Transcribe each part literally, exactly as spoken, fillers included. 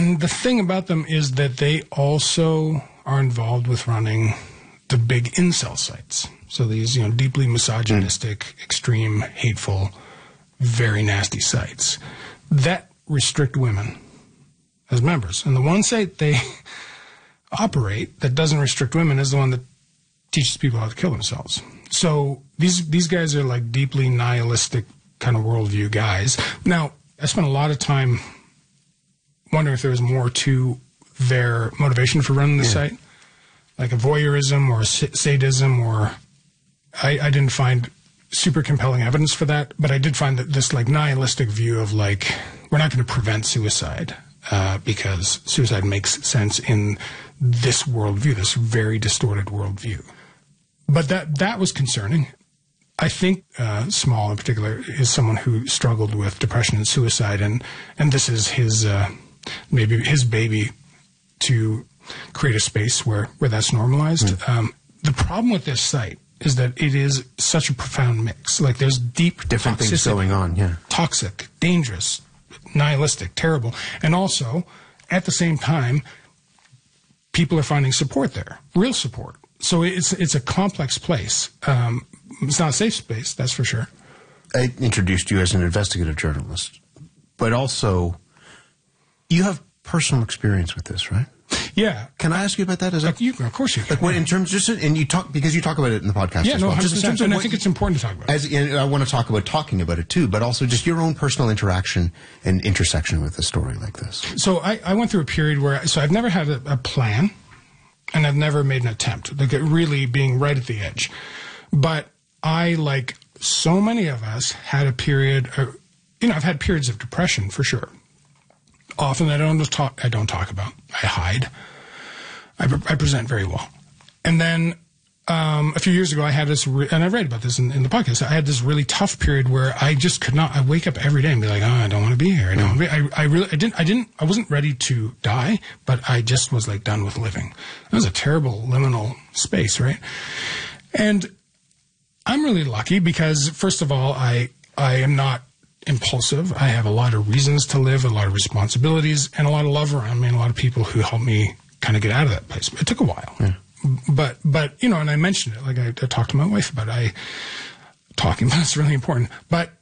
And the thing about them is that they also are involved with running the big incel sites. So these, you know, deeply misogynistic, mm. extreme, hateful, very nasty sites that restrict women as members. And the one site they operate that doesn't restrict women is the one that teaches people how to kill themselves. So these these guys are like deeply nihilistic kind of worldview guys. Now, I spent a lot of time wondering if there was more to their motivation for running the yeah. site, like a voyeurism or a sadism, or I, I didn't find super compelling evidence for that, but I did find that this like nihilistic view of like, we're not going to prevent suicide uh, because suicide makes sense in this worldview, this very distorted worldview. But that that was concerning. I think uh, Small in particular is someone who struggled with depression and suicide, and, and this is his uh, maybe his baby to create a space where, where that's normalized. Mm. Um, the problem with this site is that it is such a profound mix. Like there's deep different things going on, yeah. Toxic, dangerous, nihilistic, terrible. And also, at the same time, people are finding support there, real support. So it's it's a complex place. Um, it's not a safe space, that's for sure. I introduced you as an investigative journalist, but also you have personal experience with this, right? Yeah. Can I ask you about that? Is that you, of course you can. Like what, in terms, just and you talk because you talk about it in the podcast. Yeah, as no, well. one hundred percent. Just in terms of and I what, think it's important to talk about. As and I want to talk about talking about it too, but also just your own personal interaction and intersection with a story like this. So I, I went through a period where so I've never had a, a plan, and I've never made an attempt, like it really being right at the edge. But I, like so many of us, had a period. Of, you know, I've had periods of depression for sure. Often I don't just talk. I don't talk about. I hide. I, I present very well. And then um, a few years ago, I had this, re- and I read about this in, in the podcast, I had this really tough period where I just could not, I wake up every day and be like, oh, I don't want to be here. I don't want to be, I, I really, I didn't, I didn't, I wasn't ready to die, but I just was like done with living. That was a terrible liminal space, right? And I'm really lucky because, first of all, I, I am not impulsive. I have a lot of reasons to live, a lot of responsibilities, and a lot of love around me, and a lot of people who help me kind of get out of that place. It took a while. Yeah. But, but you know, and I mentioned it, like I, I talked to my wife about it. I, talking about it's really important. But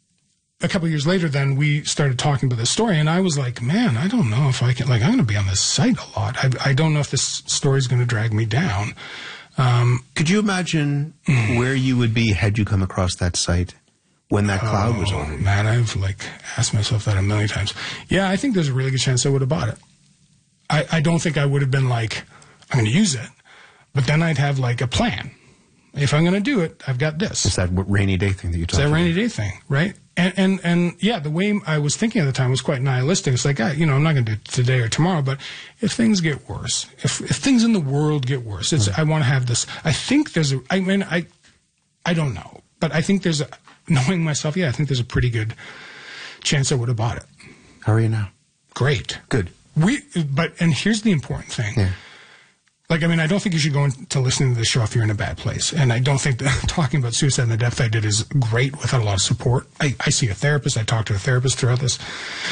a couple of years later, then we started talking about this story, and I was like, man, I don't know if I can, like, I'm going to be on this site a lot. I, I don't know if this story is going to drag me down. Um, Could you imagine mm, where you would be had you come across that site when that cloud oh, was over? Man, I've, like, asked myself that a million times. Yeah, I think there's a really good chance I would have bought it. I, I don't think I would have been like, I'm going to use it. But then I'd have like a plan. If I'm going to do it, I've got this. It's that rainy day thing that you talked about. It's that rainy day thing, right? And, and, and yeah, the way I was thinking at the time was quite nihilistic. It's like, I, you know, I'm not going to do it today or tomorrow, but if things get worse, if, if things in the world get worse, it's, mm-hmm. I want to have this. I think there's a, I mean, I, I don't know, but I think there's a, knowing myself, yeah, I think there's a pretty good chance I would have bought it. How are you now? Great. Good. We, but, and here's the important thing. Yeah. Like, I mean, I don't think you should go into listening to the show if you're in a bad place. And I don't think that talking about suicide in the depth I did is great without a lot of support. I, I see a therapist. I talk to a therapist throughout this.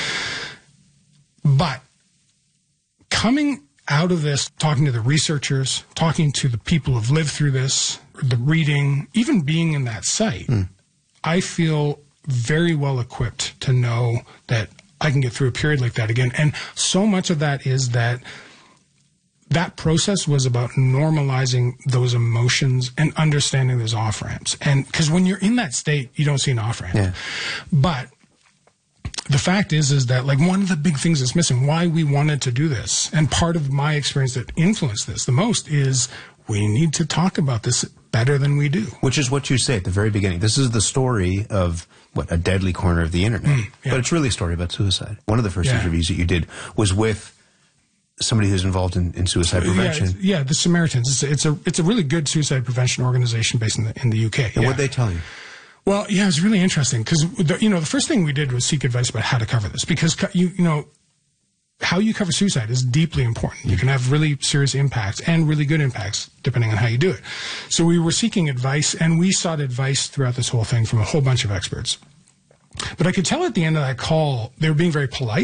But coming out of this, talking to the researchers, talking to the people who've lived through this, the reading, even being in that site, mm. I feel very well equipped to know that I can get through a period like that again. And so much of that is that that process was about normalizing those emotions and understanding those off-ramps. And because when you're in that state, you don't see an off-ramp. Yeah. But the fact is, is that like one of the big things that's missing, why we wanted to do this, and part of my experience that influenced this the most is we need to talk about this better than we do. Which is what you say at the very beginning. This is the story of, what, a deadly corner of the internet. Mm, yeah. But it's really a story about suicide. One of the first yeah. interviews that you did was with somebody who's involved in, in suicide prevention. Yeah, yeah, the Samaritans. It's a, it's a it's a really good suicide prevention organization based in the in the U K. And yeah. What'd they tell you? Well, yeah, it was really interesting because you know the first thing we did was seek advice about how to cover this because you you know how you cover suicide is deeply important. You can have really serious impacts and really good impacts depending on how you do it. So we were seeking advice, and we sought advice throughout this whole thing from a whole bunch of experts. But I could tell at the end of that call they were being very polite.